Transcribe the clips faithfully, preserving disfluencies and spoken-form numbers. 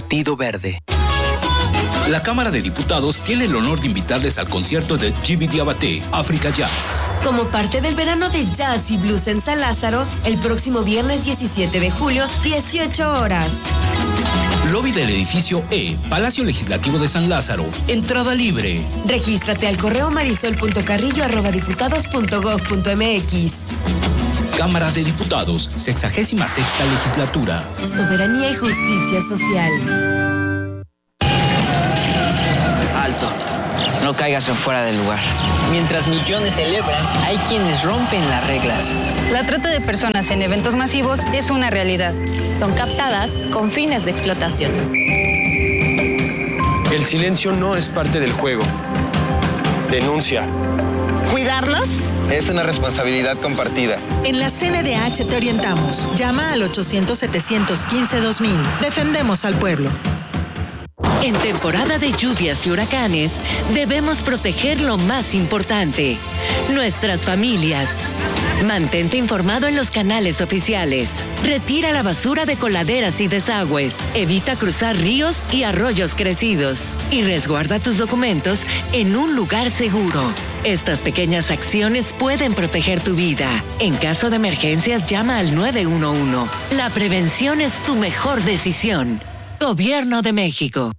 Partido Verde. La Cámara de Diputados tiene el honor de invitarles al concierto de Djiby Diabaté, África Jazz. Como parte del verano de jazz y blues en San Lázaro, el próximo viernes diecisiete de julio, dieciocho horas. Lobby del edificio E, Palacio Legislativo de San Lázaro. Entrada libre. Regístrate al correo marisol punto carrillo arroba diputados punto gob punto mx. Cámara de Diputados, sexagésima sexta legislatura. Soberanía y justicia social. Alto, no caigas en fuera del lugar. Mientras millones celebran, hay quienes rompen las reglas. La trata de personas en eventos masivos es una realidad. Son captadas con fines de explotación. El silencio no es parte del juego. Denuncia. ¿Cuidarlos? Es una responsabilidad compartida. En la C N D H te orientamos. Llama al ochocientos, setecientos quince, dos mil. Defendemos al pueblo. En temporada de lluvias y huracanes, debemos proteger lo más importante, nuestras familias. Mantente informado en los canales oficiales. Retira la basura de coladeras y desagües. Evita cruzar ríos y arroyos crecidos. Y resguarda tus documentos en un lugar seguro. Estas pequeñas acciones pueden proteger tu vida. En caso de emergencias, llama al nueve uno uno. La prevención es tu mejor decisión. Gobierno de México.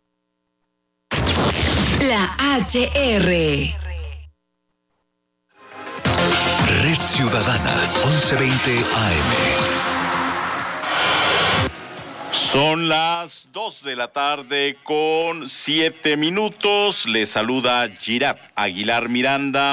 La H R. Red Ciudadana, once veinte A M. Son las dos de la tarde con siete minutos. Les saluda Girat Aguilar Miranda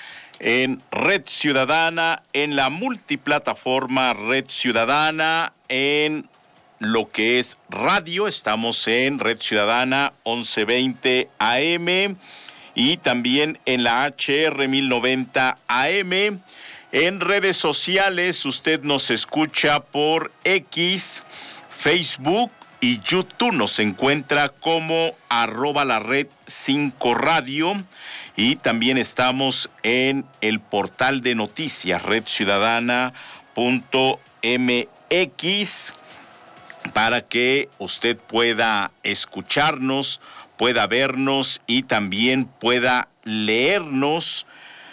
en Red Ciudadana, en la multiplataforma Red Ciudadana, en lo que es radio. Estamos en Red Ciudadana once veinte A M y también en la H R mil noventa A M. En redes sociales usted nos escucha por X, Facebook y YouTube. Nos encuentra como arroba la red cinco radio, y también estamos en el portal de noticias red ciudadana punto m x para que usted pueda escucharnos, pueda vernos y también pueda leernos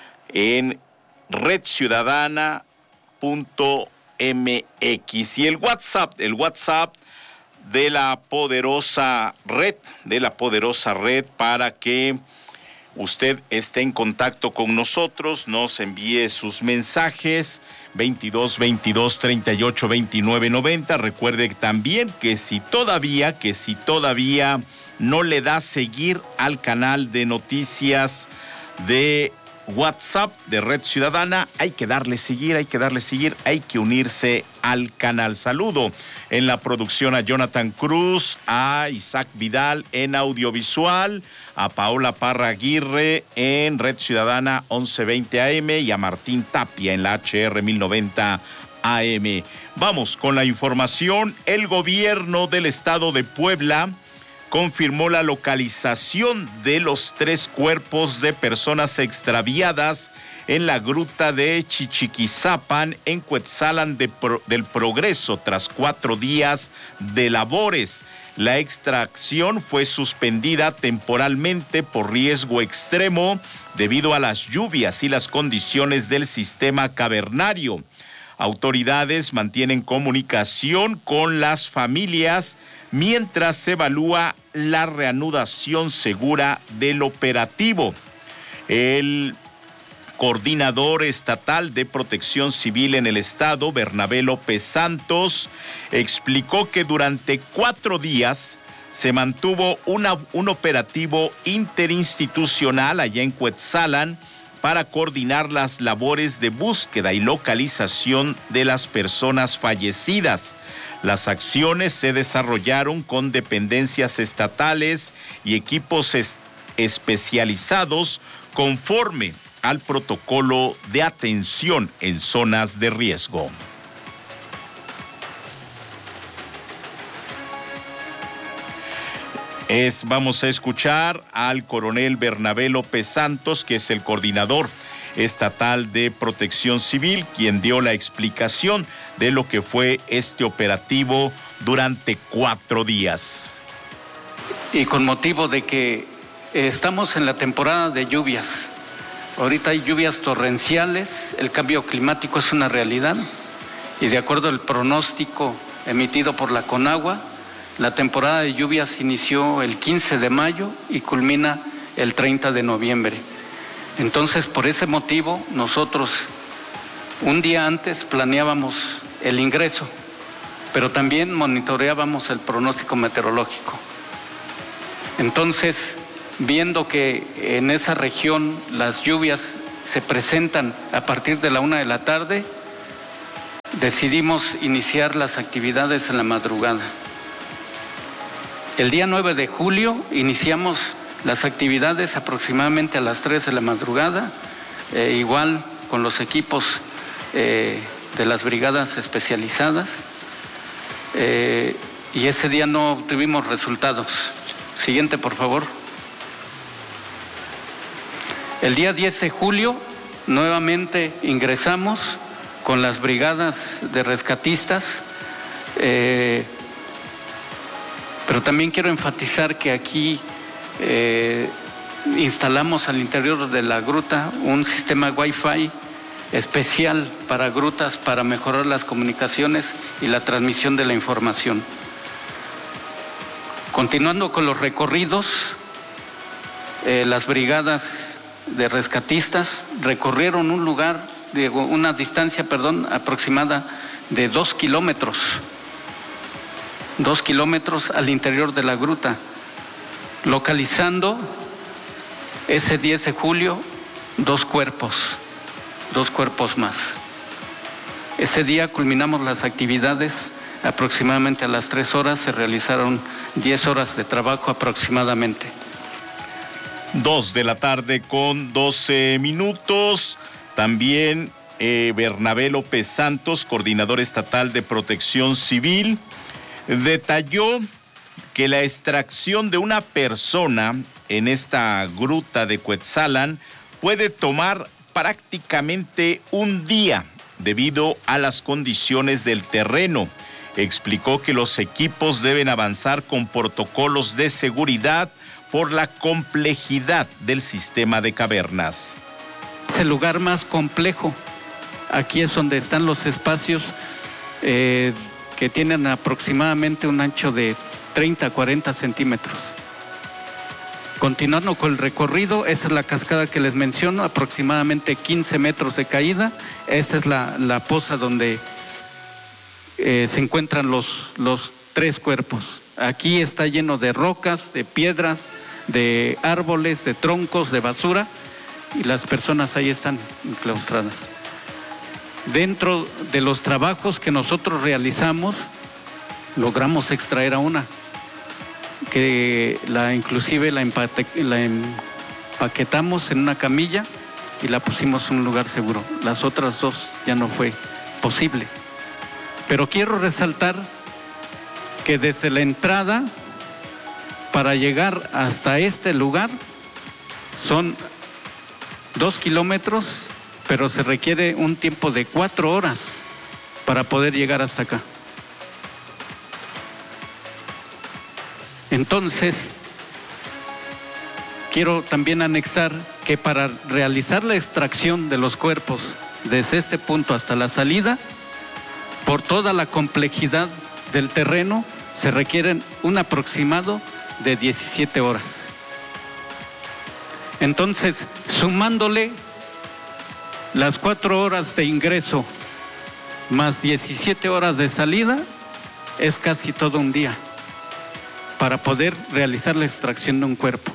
en red ciudadana punto m x. Y el WhatsApp, el WhatsApp de la poderosa red, de la poderosa red para que usted esté en contacto con nosotros, nos envíe sus mensajes, veintidós, veintidós, treinta y ocho, veintinueve, noventa. Recuerde también que si todavía, que si todavía no le da seguir al canal de noticias de WhatsApp de Red Ciudadana, hay que darle seguir, hay que darle seguir, hay que unirse al canal. Saludo en la producción a Jonathan Cruz, a Isaac Vidal en audiovisual, a Paola Parra Aguirre en Red Ciudadana once veinte A M y a Martín Tapia en la H R mil noventa A M. Vamos con la información. El gobierno del estado de Puebla confirmó la localización de los tres cuerpos de personas extraviadas en la gruta de Chichiquizapan, en Cuetzalan de Pro, del Progreso, tras cuatro días de labores. La extracción fue suspendida temporalmente por riesgo extremo debido a las lluvias y las condiciones del sistema cavernario. Autoridades mantienen comunicación con las familias mientras se evalúa la reanudación segura del operativo. El coordinador estatal de Protección Civil en el estado, Bernabé López Santos, explicó que durante cuatro días se mantuvo una, un operativo interinstitucional allá en Cuetzalan para coordinar las labores de búsqueda y localización de las personas fallecidas. Las acciones se desarrollaron con dependencias estatales y equipos es- especializados conforme al protocolo de atención en zonas de riesgo. Es, vamos a escuchar al coronel Bernabé López Santos, que es el coordinador estatal de Protección Civil, quien dio la explicación de lo que fue este operativo durante cuatro días. Y con motivo de que eh, estamos en la temporada de lluvias. Ahorita hay lluvias torrenciales, el cambio climático es una realidad y de acuerdo al pronóstico emitido por la Conagua, la temporada de lluvias inició el quince de mayo y culmina el treinta de noviembre. Entonces, por ese motivo, nosotros un día antes planeábamos el ingreso, pero también monitoreábamos el pronóstico meteorológico. Entonces, viendo que en esa región las lluvias se presentan a partir de la una de la tarde, decidimos iniciar las actividades en la madrugada. El día nueve de julio iniciamos las actividades aproximadamente a las tres de la madrugada, eh, igual con los equipos eh, de las brigadas especializadas, eh, y ese día no obtuvimos resultados. Siguiente, por favor. El día diez de julio nuevamente ingresamos con las brigadas de rescatistas, eh, pero también quiero enfatizar que aquí eh, instalamos al interior de la gruta un sistema Wi-Fi especial para grutas para mejorar las comunicaciones y la transmisión de la información. Continuando con los recorridos, eh, las brigadas de rescatistas recorrieron un lugar, de una distancia, perdón, aproximada de dos kilómetros, dos kilómetros al interior de la gruta, localizando ese diez de julio dos cuerpos, dos cuerpos más. Ese día culminamos las actividades aproximadamente a las tres horas, se realizaron diez horas de trabajo aproximadamente. Dos de la tarde con doce minutos. También eh, Bernabé López Santos, coordinador estatal de Protección Civil, detalló que la extracción de una persona en esta gruta de Cuetzalan puede tomar prácticamente un día debido a las condiciones del terreno. Explicó que los equipos deben avanzar con protocolos de seguridad por la complejidad del sistema de cavernas. Es el lugar más complejo. Aquí es donde están los espacios eh, que tienen aproximadamente un ancho de treinta a cuarenta centímetros. Continuando con el recorrido, esa es la cascada que les menciono, aproximadamente quince metros de caída. Esta es la, la poza donde eh, se encuentran los, los tres cuerpos. Aquí está lleno de rocas, de piedras, de árboles, de troncos, de basura, y las personas ahí están enclaustradas. Dentro de los trabajos que nosotros realizamos, logramos extraer a una, que la inclusive la, empate, la empaquetamos en una camilla y la pusimos en un lugar seguro. Las otras dos ya no fue posible. Pero quiero resaltar que desde la entrada para llegar hasta este lugar son dos kilómetros, pero se requiere un tiempo de cuatro horas para poder llegar hasta acá. Entonces, quiero también anexar que para realizar la extracción de los cuerpos desde este punto hasta la salida, por toda la complejidad del terreno, se requieren un aproximado de diecisiete horas. Entonces, sumándole las cuatro horas de ingreso más diecisiete horas de salida, es casi todo un día para poder realizar la extracción de un cuerpo.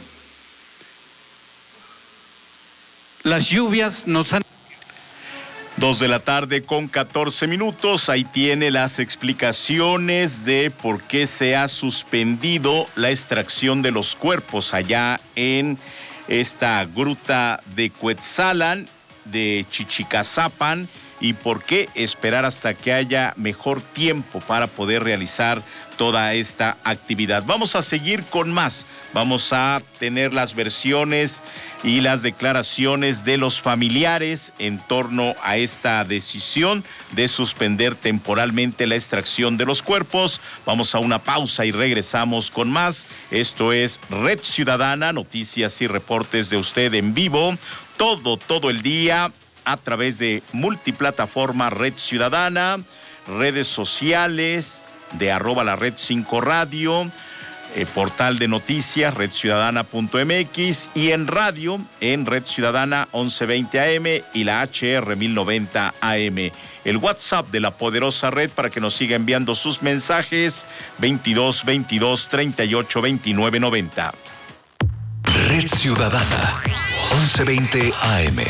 Las lluvias nos han... Dos de la tarde con catorce minutos, ahí tiene las explicaciones de por qué se ha suspendido la extracción de los cuerpos allá en esta gruta de Cuetzalan, de Chichicazapan, y por qué esperar hasta que haya mejor tiempo para poder realizar toda esta actividad. Vamos a seguir con más, vamos a tener las versiones y las declaraciones de los familiares en torno a esta decisión de suspender temporalmente la extracción de los cuerpos. Vamos a una pausa y regresamos con más. Esto es Red Ciudadana, noticias y reportes de usted en vivo, todo, todo el día a través de multiplataforma Red Ciudadana, redes sociales de arroba la red cinco radio, eh, portal de noticias red ciudadana punto m x y en radio en Red Ciudadana once veinte A M y la H R mil noventa A M. El WhatsApp de la poderosa red para que nos siga enviando sus mensajes veintidós veintidós treinta y ocho veintinueve noventa. Red Ciudadana once veinte A M.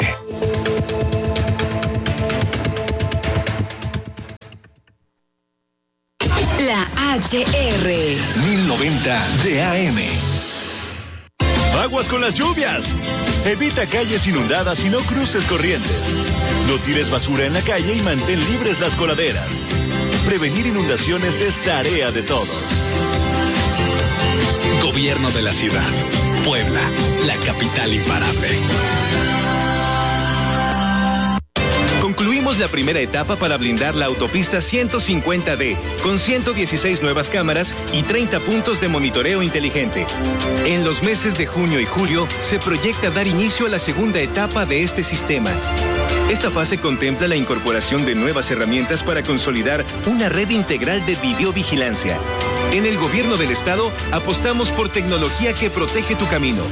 La H R mil noventa de A M. Aguas con las lluvias. Evita calles inundadas y no cruces corrientes. No tires basura en la calle y mantén libres las coladeras. Prevenir inundaciones es tarea de todos. Gobierno de la ciudad. Puebla, la capital imparable. Concluimos la primera etapa para blindar la autopista ciento cincuenta D, con ciento dieciséis nuevas cámaras y treinta puntos de monitoreo inteligente. En los meses de junio y julio se proyecta dar inicio a la segunda etapa de este sistema. Esta fase contempla la incorporación de nuevas herramientas para consolidar una red integral de videovigilancia. En el Gobierno del Estado apostamos por tecnología que protege tu camino.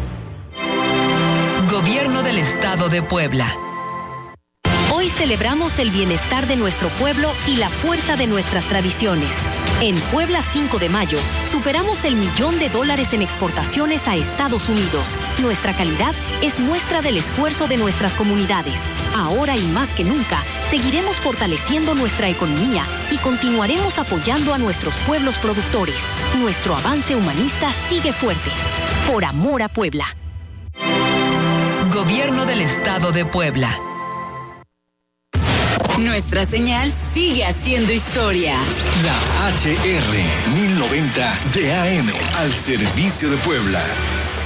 Gobierno del Estado de Puebla. Hoy celebramos el bienestar de nuestro pueblo y la fuerza de nuestras tradiciones. En Puebla cinco de mayo, superamos el millón de dólares en exportaciones a Estados Unidos. Nuestra calidad es muestra del esfuerzo de nuestras comunidades. Ahora y más que nunca, seguiremos fortaleciendo nuestra economía y continuaremos apoyando a nuestros pueblos productores. Nuestro avance humanista sigue fuerte. Por amor a Puebla. Gobierno del Estado de Puebla. Nuestra señal sigue haciendo historia. La H R mil noventa de A M al servicio de Puebla.